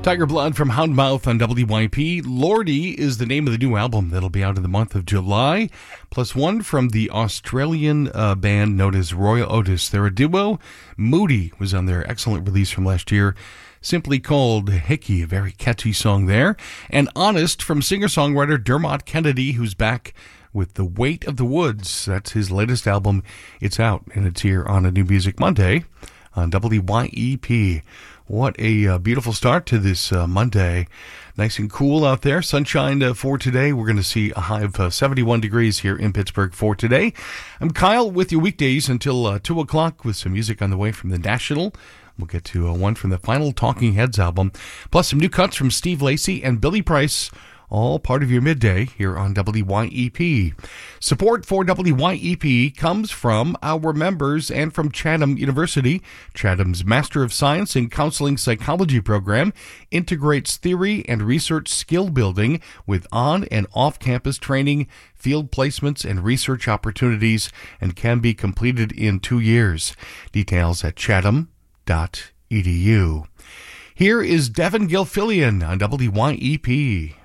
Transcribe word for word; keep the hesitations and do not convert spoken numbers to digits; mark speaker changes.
Speaker 1: Tiger Blood from Houndmouth on W Y P. Lordy is the name of the new album that'll be out in the month of July. Plus one from the Australian uh, band known as Royal Otis. They're a duo. Moody was on their excellent release from last year, simply called Hickey, a very catchy song there. And Honest from singer-songwriter Dermot Kennedy, who's back with The Weight of the Woods. That's his latest album. It's out, and it's here on a New Music Monday on W Y E P. What a uh, beautiful start to this uh, Monday. Nice and cool out there. Sunshine uh, for today. We're going to see a high of uh, seventy-one degrees here in Pittsburgh for today. I'm Kyle with you weekdays until uh, two o'clock with some music on the way from the National. We'll get to uh, one from the final Talking Heads album, plus some new cuts from Steve Lacy and Billy Price. All part of your midday here on W Y E P. Support for W Y E P comes from our members and from Chatham University. Chatham's Master of Science in Counseling Psychology program integrates theory and research skill building with on- and off-campus training, field placements, and research opportunities, and can be completed in two years. Details at chatham dot e d u. Here is Devin Gilfillian on W Y E P.